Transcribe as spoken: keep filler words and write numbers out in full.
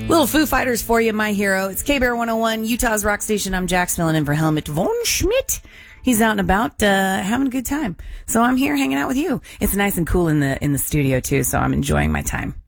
Little Foo Fighters for you, my hero. It's K-Bear one oh one, Utah's rock station. I'm Jax, filling in for Helmut von Schmidt. He's out and about, uh, having a good time. So I'm here hanging out with you. It's nice and cool in the, in the studio too, so I'm enjoying my time.